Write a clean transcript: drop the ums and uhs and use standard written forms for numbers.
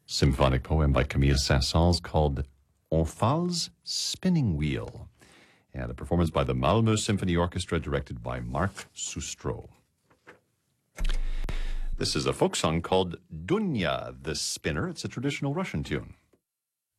Symphonic poem by Camille Saint-Saëns called Omphale's Spinning Wheel, and a performance by the Malmö Symphony Orchestra directed by Mark Sustro. This is a folk song called Dunya the Spinner. It's a traditional Russian tune.